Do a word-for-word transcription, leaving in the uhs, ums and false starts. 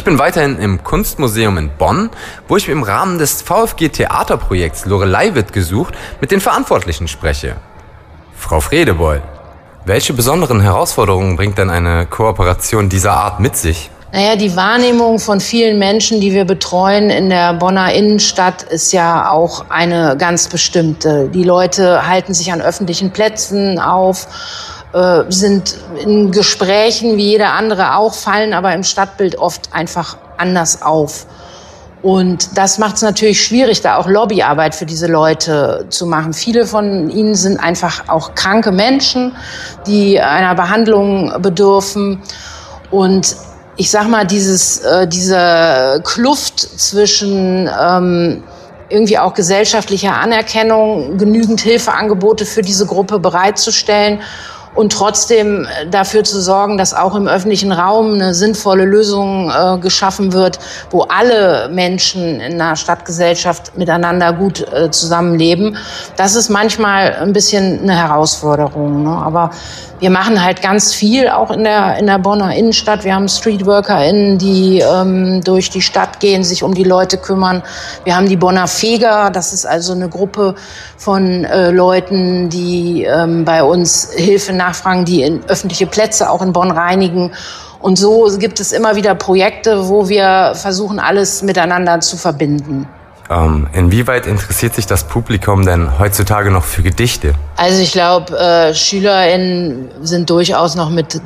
Ich bin weiterhin im Kunstmuseum in Bonn, wo ich im Rahmen des VfG-Theaterprojekts Lorelei wird gesucht mit den Verantwortlichen spreche. Frau Fredebeul, welche besonderen Herausforderungen bringt denn eine Kooperation dieser Art mit sich? Naja, die Wahrnehmung von vielen Menschen, die wir betreuen in der Bonner Innenstadt, ist ja auch eine ganz bestimmte. Die Leute halten sich an öffentlichen Plätzen auf, äh, sind in Gesprächen wie jeder andere auch, fallen aber im Stadtbild oft einfach anders auf. Und das macht es natürlich schwierig, da auch Lobbyarbeit für diese Leute zu machen. Viele von ihnen sind einfach auch kranke Menschen, die einer Behandlung bedürfen. Und ich sag mal, dieses, äh, diese Kluft zwischen ähm, irgendwie auch gesellschaftlicher Anerkennung, genügend Hilfeangebote für diese Gruppe bereitzustellen und trotzdem dafür zu sorgen, dass auch im öffentlichen Raum eine sinnvolle Lösung äh, geschaffen wird, wo alle Menschen in einer Stadtgesellschaft miteinander gut äh, zusammenleben. Das ist manchmal ein bisschen eine Herausforderung, ne? Aber wir machen halt ganz viel auch in der, in der Bonner Innenstadt. Wir haben StreetworkerInnen, die ähm, durch die Stadt gehen, sich um die Leute kümmern. Wir haben die Bonner Feger, das ist also eine Gruppe von äh, Leuten, die ähm, bei uns Hilfe nachfragen, die in öffentliche Plätze auch in Bonn reinigen. Und so gibt es immer wieder Projekte, wo wir versuchen, alles miteinander zu verbinden. Ähm, inwieweit interessiert sich das Publikum denn heutzutage noch für Gedichte? Also ich glaube, äh, SchülerInnen sind durchaus noch mit